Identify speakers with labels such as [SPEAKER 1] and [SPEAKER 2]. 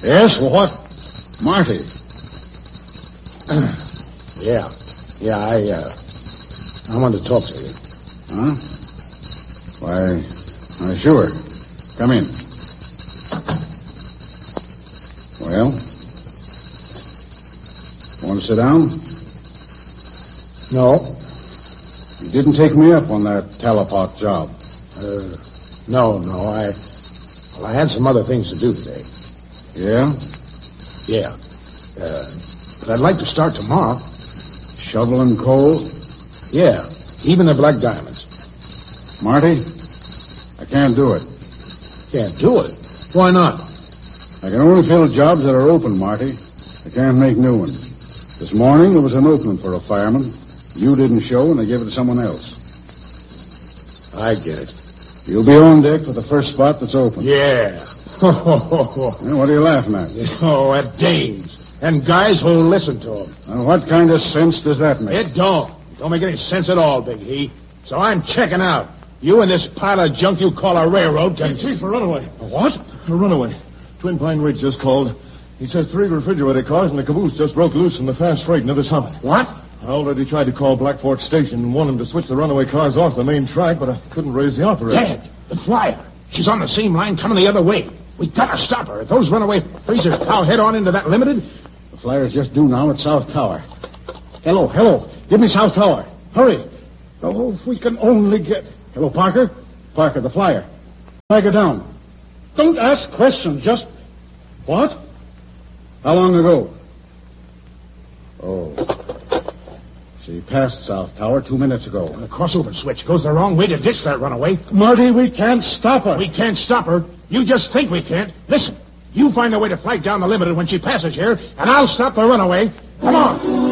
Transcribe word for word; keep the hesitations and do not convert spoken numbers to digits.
[SPEAKER 1] Yes, what?
[SPEAKER 2] Marty.
[SPEAKER 1] yeah. Yeah, I, uh... I want to talk to you.
[SPEAKER 2] Huh? Why, why, sure. Come in. Well? Want to sit down?
[SPEAKER 1] No.
[SPEAKER 2] You didn't take me up on that Talapot job.
[SPEAKER 1] Uh, no, no, I... Well, I had some other things to do today.
[SPEAKER 2] Yeah?
[SPEAKER 1] Yeah. Uh, but I'd like to start tomorrow.
[SPEAKER 2] Shoveling coal?
[SPEAKER 1] Yeah, even the black diamonds.
[SPEAKER 2] Marty, I can't do it.
[SPEAKER 1] Can't do it? Why not?
[SPEAKER 2] I can only fill jobs that are open, Marty. I can't make new ones. This morning there was an opening for a fireman. You didn't show, and I gave it to someone else.
[SPEAKER 1] I get it.
[SPEAKER 2] You'll be on deck for the first spot that's open.
[SPEAKER 1] Yeah.
[SPEAKER 2] Well, what are you laughing at?
[SPEAKER 1] Oh, at dames. And guys who'll listen to them.
[SPEAKER 2] Now, what kind of sense does that make?
[SPEAKER 1] It don't. It don't make any sense at all, Big He. So I'm checking out. You and this pile of junk you call a railroad can...
[SPEAKER 3] Hey, Chief, a runaway.
[SPEAKER 1] A what?
[SPEAKER 3] A runaway. Twin Pine Ridge just called. He says three refrigerator cars and a caboose just broke loose from the fast freight near the summit.
[SPEAKER 1] What?
[SPEAKER 3] I already tried to call Black Fork Station and warn them to switch the runaway cars off the main track, but I couldn't raise the operator.
[SPEAKER 1] Dad, the flyer. She's on the same line coming the other way. We gotta stop her. If those runaway freezers plow head on into that limited...
[SPEAKER 2] The flyer's just due now at South Tower. Hello, hello. Give me South Tower. Hurry. Oh, if we can only get... Hello, Parker. Parker, the flyer. Flag her down. Don't ask questions, just... What? How long ago? Oh. She passed South Tower two minutes ago.
[SPEAKER 1] The crossover switch goes the wrong way to ditch that runaway.
[SPEAKER 2] Marty, we can't stop her.
[SPEAKER 1] We can't stop her. You just think we can't. Listen, you find a way to flag down the limited when she passes here, and I'll stop the runaway. Come on.